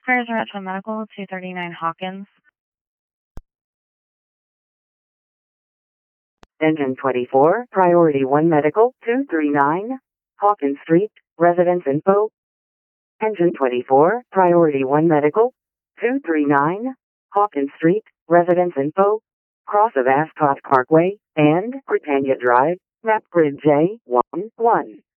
Prayers are at Medical, 239 Hawkins. Engine 24, Priority 1 Medical, 239 Hawkins Street, residence info. Engine 24, Priority 1 Medical, 239 Hawkins Street, residence info. Cross of Ascot Parkway and Britannia Drive, map grid J11.